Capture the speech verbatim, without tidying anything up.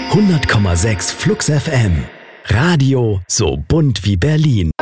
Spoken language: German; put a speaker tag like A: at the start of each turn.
A: hundert Komma sechs Flux F M. Radio so bunt wie Berlin.